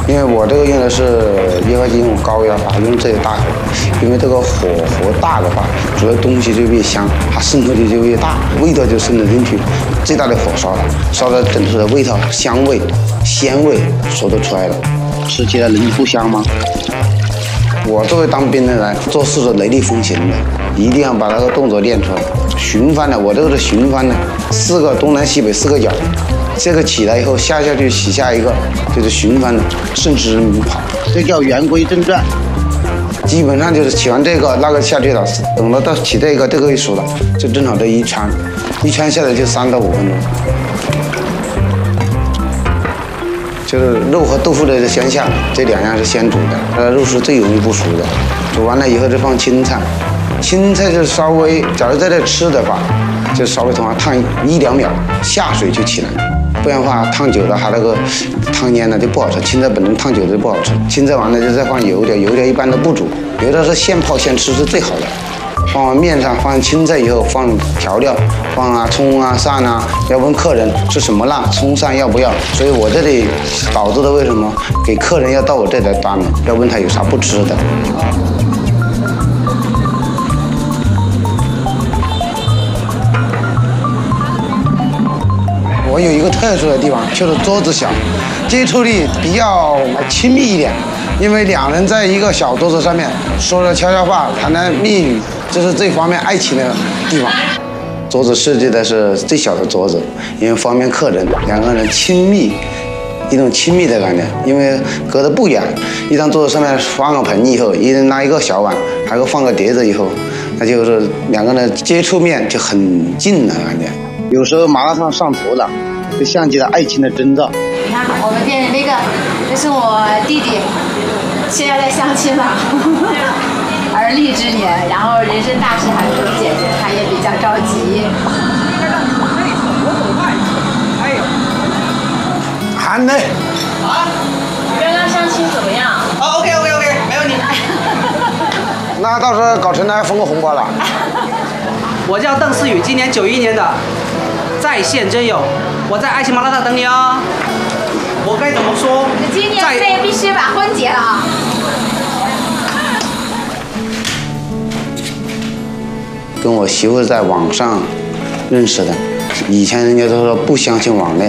因为我这个用的是液化金用高压法，用这个大火，因为这个火大的话，煮的东西就越香，它渗透力就越大，味道就渗透进去。最大的火烧的整体的味道、香味、鲜味说得出来了，吃起来能不香吗？我作为当兵的人，做事是雷厉风行的，一定要把那个动作练出来。巡番的，我这个是巡番的，4个东南西北4个角。这个起来以后下去洗下一个，就是巡番的，顺时针跑，这叫圆规正转。基本上就是起完这个那个下去了，等到起这个一熟了，就正好这一圈下来就3到5分钟。就是肉和豆腐的先下，这2样是先煮的，肉是最容易不熟的。煮完了以后就放青菜，青菜就稍微，假如在这吃的话，就稍微从它烫1、2秒，下水就起来。不然的话，烫久了它那个汤蔫了就不好吃。青菜本身烫久了就不好吃。青菜完了就再放油条，油条一般都不煮，油条是现泡现吃是最好的。放完面上，放青菜以后放调料，放葱蒜要问客人吃什么辣，葱蒜要不要。所以我这里导致的为什么给客人要到我这里来端呢？要问他有啥不吃的。我有一个特殊的地方，就是桌子小，接触力比较亲密一点，因为2人在一个小桌子上面说着悄悄话，谈谈蜜语，这是最方便爱情的地方。桌子设计的是最小的桌子，因为方便客人2个人亲密，一种亲密的感觉。因为隔得不远，一张桌子上面放个盆以后，一人拿一个小碗，还有放个碟子以后，那就是2个人接触面就很近了感觉。有时候麻辣烫上头了，就像极了爱情的征兆。 你看我们店那个，这是我弟弟，现在在相亲了，而立之年，然后人生大事还没有解决，他也比较着急。 喊呢？ 刚刚相亲怎么样 ？OK，没问题。 那到时候搞成了封个红包了。 我叫邓思雨，今年91年的，在线真有，我在爱情麻辣烫等你哦。我该怎么说？ 今年内必须把婚结了啊！ 跟我媳妇在网上认识的，以前人家都说不相信网恋。